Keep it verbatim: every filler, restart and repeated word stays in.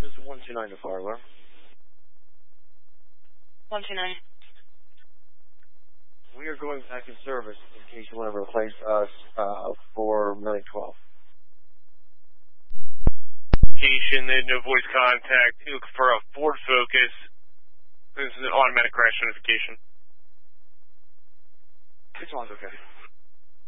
This is one two nine to fire alarm. one two nine. We are going back in service in case you want to replace us uh, for million twelve. Patient, no voice contact. You look for a Ford Focus. This is an automatic crash notification. Six one's okay.